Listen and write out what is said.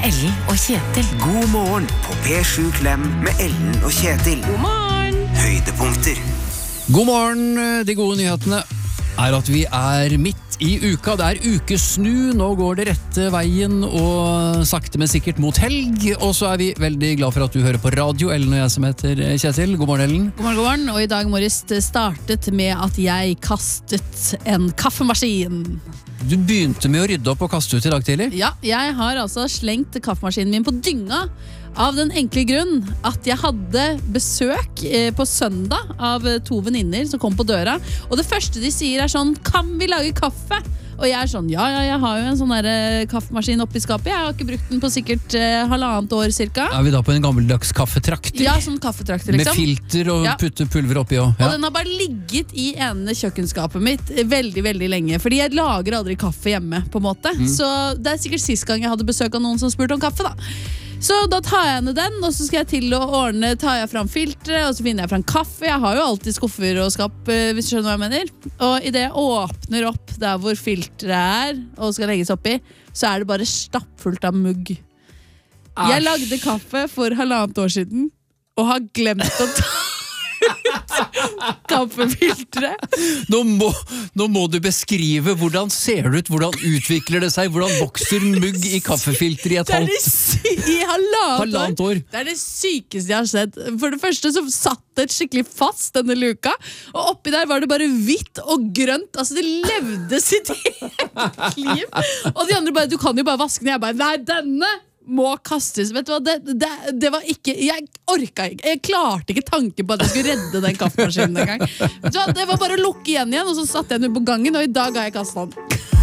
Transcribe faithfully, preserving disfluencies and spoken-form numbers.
med Ellen og Kjetil. God morgen på P sju Klem med Ellen og Kjetil. God morgen! Høydepunkter. God morgen, de gode nyhetene er at vi er midt i uka. Det er ukesnu, nå går det rette veien og sakte men sikkert mot helg. Og så er vi veldig glad for at du hører på radio, Ellen og jeg som heter Kjetil. God morgen, Ellen. God morgen, god morgen. Og i dag morges startet med at jeg kastet en kaffemaskin. Du begynte med å rydde opp og kaste ut i dag tidlig. Ja, jeg har altså slengt kaffemaskinen min på dynga av den enkle grunn at jeg hadde besøk eh, på søndag av to venninner som kom på døra. Og det første de sier er sånn, kan vi lage kaffe? Og jeg er sånn, ja, ja, jeg har jo en sånn der eh, kaffemaskin oppe i skapet. Jeg har ikke brukt den på sikkert eh, halvannet år cirka. Er vi da på en gammeldags kaffetrakter? Ja, sånn kaffetrakter liksom. Med filter og ja. putte pulver oppi også. Ja. Og den har bare ligget i ene kjøkkenskapet mitt veldig, veldig lenge. Fordi jeg lager aldri kaffe hjemme, på en måte. Mm. Så det er sikkert sist gang jeg hadde besøk av noen som spurte om kaffe da. Så da tar jeg ned den, og så skal jeg til å ordne, tar jeg fram filtre, og så finner jeg fram kaffe. Jeg har jo alltid skuffer og skap, hvis du skjønner hva jeg mener. Og i det jeg åpner opp der hvor filtret er, og skal legges oppi, så er det bare stappfullt av mugg. Asj. Jeg lagde kaffe for halvannet år siden, og har glemt å ta kaffefiltre. Nå må, nå må du beskrive hvordan ser det ut, hvordan utvikler det seg, hvordan vokser mugg i kaffefilter i et halvt i halvannet, halvannet år. Det er det sykeste jeg har sett. For det første så satt det skikkelig fast denne luka, og oppi der var det bare hvitt og grønt. Altså det levde sitt eget liv. Og de andre bare, du kan jo bare vaske den. Jeg bare, nei, denne må kastes. Vet du hva, det, det, det var ikke, jeg orket ikke, jeg klarte ikke tanken på at jeg skulle redde den kaffemaskinen en gang. Vet du hva, det var bare å lukke igjen igjen, og så satt jeg den på gangen, og i dag har jeg kastet den.